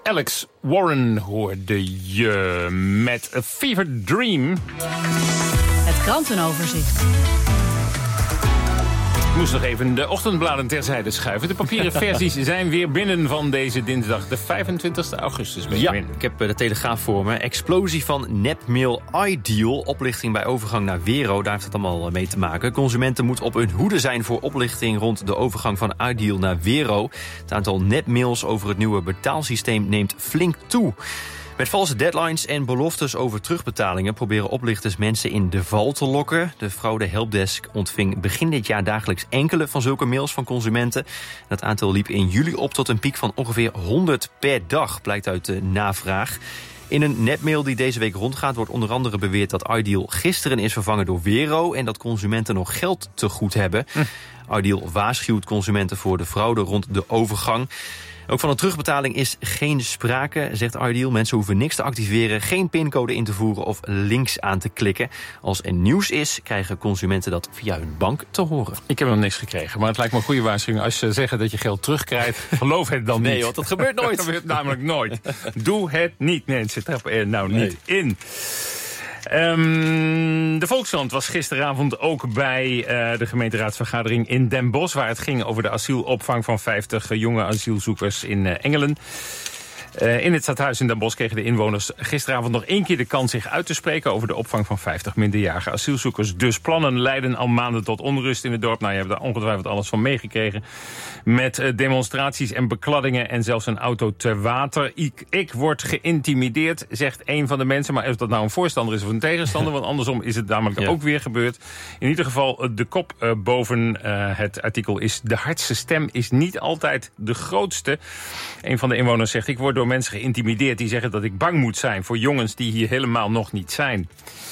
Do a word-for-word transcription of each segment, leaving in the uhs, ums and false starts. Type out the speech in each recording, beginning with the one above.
Alex Warren hoorde je met A Fever Dream. Het krantenoverzicht. Ik moest nog even de ochtendbladen terzijde schuiven. De papieren versies zijn weer binnen van deze dinsdag, de vijfentwintigste augustus. Ja, ik heb de Telegraaf voor me. Explosie van nepmail Ideal. Oplichting bij overgang naar Wero. Daar heeft het allemaal mee te maken. Consumenten moeten op hun hoede zijn voor oplichting rond de overgang van Ideal naar Wero. Het aantal nepmails over het nieuwe betaalsysteem neemt flink toe. Met valse deadlines en beloftes over terugbetalingen proberen oplichters mensen in de val te lokken. De fraude helpdesk ontving begin dit jaar dagelijks enkele van zulke mails van consumenten. Dat aantal liep in juli op tot een piek van ongeveer honderd per dag, blijkt uit de navraag. In een nepmail die deze week rondgaat wordt onder andere beweerd dat Ideal gisteren is vervangen door Wero en dat consumenten nog geld te goed hebben. Hm. Ideal waarschuwt consumenten voor de fraude rond de overgang. Ook van een terugbetaling is geen sprake, zegt Ideal. Mensen hoeven niks te activeren, geen pincode in te voeren of links aan te klikken. Als er nieuws is, krijgen consumenten dat via hun bank te horen. Ik heb nog niks gekregen, maar het lijkt me een goede waarschuwing. Als ze zeggen dat je geld terugkrijgt, geloof het dan niet. Nee, want dat gebeurt nooit. Dat gebeurt namelijk nooit. Doe het niet, mensen. Trap er nou niet nee. in. Um, de Volkskrant was gisteravond ook bij uh, de gemeenteraadsvergadering in Den Bosch, waar het ging over de asielopvang van vijftig uh, jonge asielzoekers in uh, Engelen. Uh, in het stadhuis in Den Bosch kregen de inwoners gisteravond nog één keer de kans zich uit te spreken over de opvang van vijftig minderjarige asielzoekers. Dus plannen leiden al maanden tot onrust in het dorp. Nou, je hebt daar ongetwijfeld alles van meegekregen. Met uh, demonstraties en bekladdingen en zelfs een auto te water. Ik, ik word geïntimideerd, zegt een van de mensen. Maar of dat nou een voorstander is of een tegenstander, want andersom is het namelijk ja. ook weer gebeurd. In ieder geval, de kop uh, boven uh, het artikel is: de hardste stem is niet altijd de grootste. Een van de inwoners zegt: ik word door mensen geïntimideerd die zeggen dat ik bang moet zijn voor jongens die hier helemaal nog niet zijn.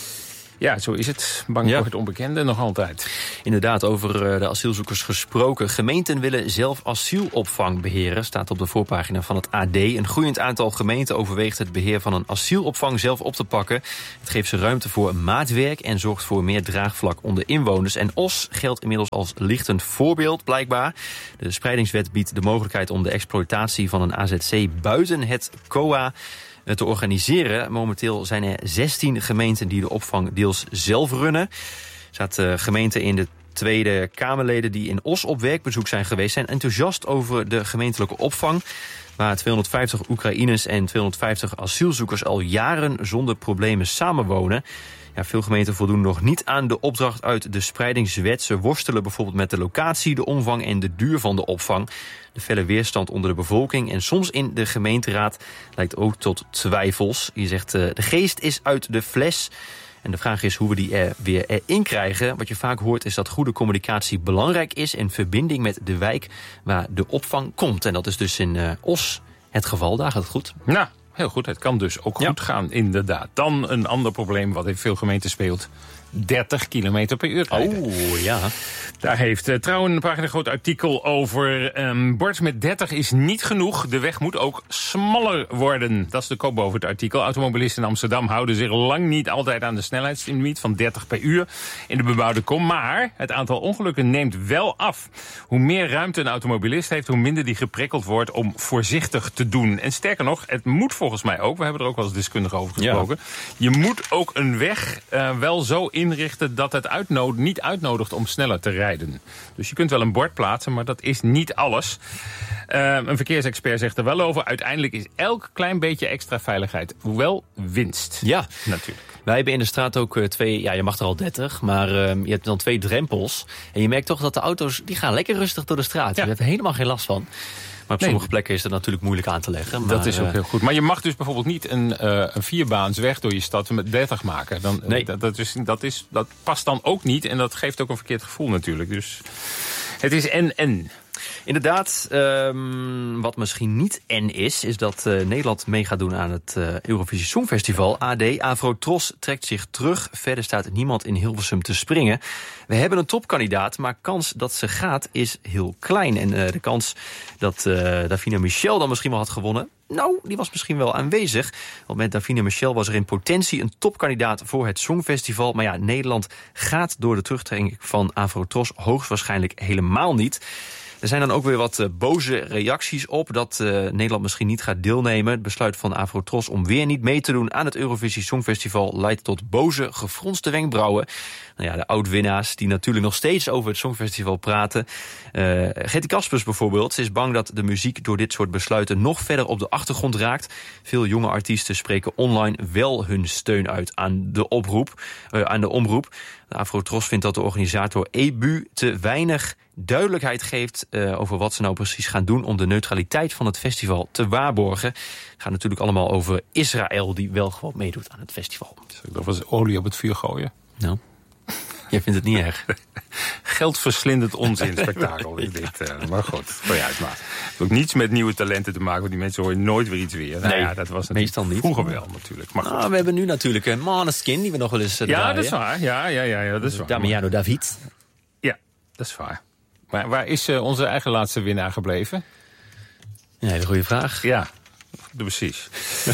Ja, zo is het. Bang ja. voor het onbekende nog altijd. Inderdaad, over de asielzoekers gesproken. Gemeenten willen zelf asielopvang beheren, staat op de voorpagina van het A D. Een groeiend aantal gemeenten overweegt het beheer van een asielopvang zelf op te pakken. Het geeft ze ruimte voor maatwerk en zorgt voor meer draagvlak onder inwoners. En Os geldt inmiddels als lichtend voorbeeld, blijkbaar. De spreidingswet biedt de mogelijkheid om de exploitatie van een A Z C buiten het C O A te organiseren. Momenteel zijn er zestien gemeenten die de opvang deels zelf runnen. Er staat uh, gemeenten in de Tweede Kamerleden die in Os op werkbezoek zijn geweest, zijn enthousiast over de gemeentelijke opvang, waar tweehonderdvijftig Oekraïners en tweehonderdvijftig asielzoekers al jaren zonder problemen samenwonen. Ja, veel gemeenten voldoen nog niet aan de opdracht uit de spreidingswet. Ze worstelen bijvoorbeeld met de locatie, de omvang en de duur van de opvang. De felle weerstand onder de bevolking en soms in de gemeenteraad leidt ook tot twijfels. Je zegt, uh, de geest is uit de fles. En de vraag is hoe we die er weer erin krijgen. Wat je vaak hoort is dat goede communicatie belangrijk is en verbinding met de wijk waar de opvang komt. En dat is dus in uh, Os het geval. Daar gaat het goed. Nou, heel goed. Het kan dus ook goed ja. gaan, inderdaad. Dan een ander probleem wat in veel gemeenten speelt: dertig kilometer per uur rijden. Oh, ja. Daar heeft uh, Trouw een pagina groot artikel over. Um, bord met dertig is niet genoeg. De weg moet ook smaller worden. Dat is de kop boven het artikel. Automobilisten in Amsterdam houden zich lang niet altijd aan de snelheidslimiet van dertig per uur in de bebouwde kom. Maar het aantal ongelukken neemt wel af. Hoe meer ruimte een automobilist heeft, hoe minder die geprikkeld wordt om voorzichtig te doen. En sterker nog, het moet volgens mij ook, we hebben er ook wel eens deskundig over gesproken, ja. je moet ook een weg uh, wel zo inrichten dat het uitnood, niet uitnodigt om sneller te rijden. Dus je kunt wel een bord plaatsen, maar dat is niet alles. Uh, een verkeersexpert zegt er wel over: uiteindelijk is elk klein beetje extra veiligheid wel winst. Ja, natuurlijk. Wij hebben in de straat ook uh, twee, ja, je mag er al dertig, maar uh, je hebt dan twee drempels. En je merkt toch dat de auto's, die gaan lekker rustig door de straat. Ja. Je hebt er helemaal geen last van. Maar op nee. sommige plekken is dat natuurlijk moeilijk aan te leggen. Maar, dat is ook heel goed. Maar je mag dus bijvoorbeeld niet een, uh, een vierbaansweg door je stad met dertig maken. Dan, nee. dat, dat, is, dat, is, dat past dan ook niet. En dat geeft ook een verkeerd gevoel natuurlijk. Dus het is en-en. Inderdaad, um, wat misschien niet en is, is dat uh, Nederland mee gaat doen aan het uh, Eurovisie Songfestival. A D, Afro-Tros trekt zich terug. Verder staat niemand in Hilversum te springen. We hebben een topkandidaat, maar kans dat ze gaat is heel klein. En uh, de kans dat uh, Davina Michel dan misschien wel had gewonnen, nou, die was misschien wel aanwezig. Want met Davina Michel was er in potentie een topkandidaat voor het Songfestival. Maar ja, Nederland gaat door de terugtrekking van Afro-Tros hoogstwaarschijnlijk helemaal niet. Er zijn dan ook weer wat uh, boze reacties op dat uh, Nederland misschien niet gaat deelnemen. Het besluit van Afrotros om weer niet mee te doen aan het Eurovisie Songfestival leidt tot boze, gefronste wenkbrauwen. Nou ja, de oud-winnaars die natuurlijk nog steeds over het Songfestival praten. Uh, Gertie Kaspers bijvoorbeeld. Ze is bang dat de muziek door dit soort besluiten nog verder op de achtergrond raakt. Veel jonge artiesten spreken online wel hun steun uit aan de oproep, uh, aan de omroep. De Afrotros vindt dat de organisator E B U te weinig duidelijkheid geeft uh, over wat ze nou precies gaan doen om de neutraliteit van het festival te waarborgen. Het gaat natuurlijk allemaal over Israël, die wel gewoon meedoet aan het festival. Dat was olie op het vuur gooien. Nou, jij vindt het niet erg. Geldverslindend onzinspektakel is dit. Uh, maar goed, vooruit maar. Het heeft ook niets met nieuwe talenten te maken, want die mensen horen nooit weer iets weer. Nou nee, ja, dat was meestal niet. Vroeger wel natuurlijk. Maar nou, we hebben nu natuurlijk een Måneskin die we nog wel eens uh, ja, draaien. dat is waar. Ja, ja, ja, ja, dat is waar. Damiano David. Ja, dat is waar. Maar waar is uh, onze eigen laatste winnaar gebleven? Een hele goede vraag. Ja, precies.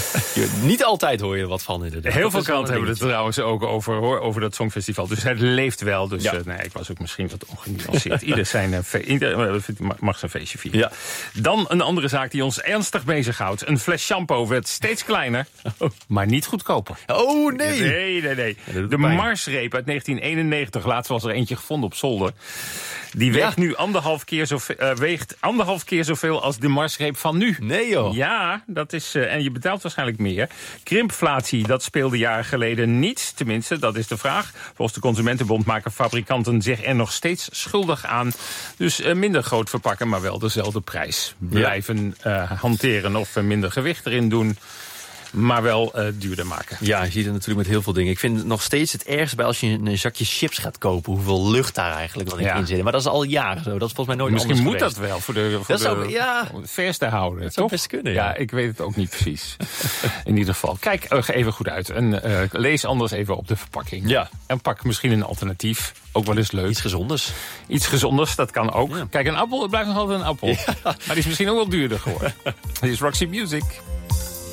Niet altijd hoor je wat van inderdaad. Heel veel kranten hebben het trouwens ook over, hoor, over dat Songfestival. Dus het leeft wel. Dus ja. uh, nee, ik was ook misschien wat ongenuanceerd. Ieder, zijn, uh, fe- ieder uh, mag zijn feestje vieren. Ja. Dan een andere zaak die ons ernstig bezighoudt. Een fles shampoo werd steeds kleiner, oh. maar niet goedkoper. Oh nee! Nee, nee, nee. Ja, de Marsreep uit negentien eenennegentig. Laatst was er eentje gevonden op zolder. Die weegt ja. nu anderhalf keer, zoveel, uh, weegt anderhalf keer zoveel als de Marsreep van nu. Nee joh. Ja, dat is, uh, en je betaalt waarschijnlijk meer. Krimpflatie, dat speelde jaren geleden niet. Tenminste, dat is de vraag. Volgens de Consumentenbond maken fabrikanten zich er nog steeds schuldig aan. Dus uh, minder groot verpakken, maar wel dezelfde prijs. Blijven uh, hanteren of uh, minder gewicht erin doen. Maar wel uh, duurder maken. Ja, je ziet het natuurlijk met heel veel dingen. Ik vind het nog steeds het ergste bij als je een zakje chips gaat kopen. Hoeveel lucht daar eigenlijk nog ja. in zit. Maar dat is al jaren zo. Dat is volgens mij nooit Misschien anders moet geweest. dat wel voor de, voor dat de, zou, ja. om het vers te houden. Dat zou toch? best kunnen. Ja. ja, ik weet het ook niet precies. In ieder geval. Kijk uh, even goed uit. En uh, lees anders even op de verpakking. Ja. En pak misschien een alternatief. Ook wel eens leuk. Iets gezonders. Iets gezonders, dat kan ook. Ja. Kijk, een appel, het blijft nog altijd een appel. Ja. Maar die is misschien ook wel duurder geworden. Dit is Roxy Music.